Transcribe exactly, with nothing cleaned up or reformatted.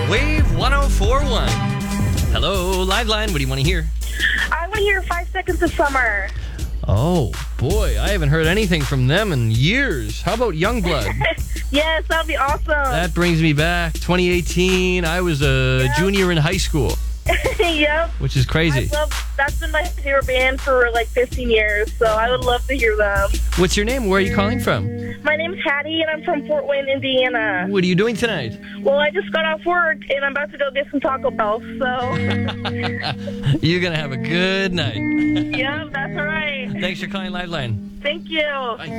Wave one oh four point one. Hello, Liveline. What do you want to hear? I want to hear Five Seconds of Summer. Oh, boy. I haven't heard anything from them in years. How about Youngblood? Yes, that'd be awesome. That brings me back. twenty eighteen, I was a Yep. junior in high school, Yep. which is crazy. I love, that's been my favorite band for like fifteen years, so I would love to hear them. What's your name? Where are you calling from? My name's Hattie, and I'm from Fort Wayne, Indiana. What are you doing tonight? Well, I just got off work, and I'm about to go get some Taco Bell, so... You're going to have a good night. Yep, that's all right. Thanks for calling Liveline. Thank you. Bye.